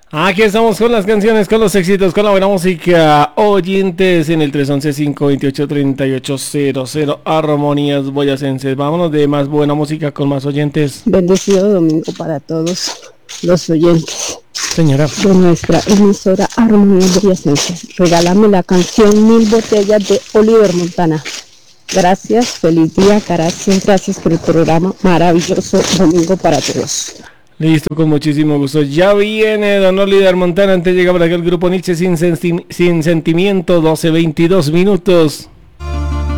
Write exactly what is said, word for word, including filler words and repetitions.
Aquí estamos con las canciones, con los éxitos, con la buena música. Oyentes en el tres once, cinco veintiocho, treinta y ocho cero cero. Armonías boyacenses. Vámonos de más buena música con más oyentes. Bendecido domingo para todos los oyentes. Señora. De nuestra emisora Armonías boyacenses. Regálame la canción Mil Botellas de Oliver Montana. Gracias, feliz día, gracias, gracias por el programa. Maravilloso domingo para todos. Listo, con muchísimo gusto. Ya viene Don Oliver Montana. Antes llega por acá el grupo Nietzsche sin, senti- sin sentimiento. doce veintidós minutos.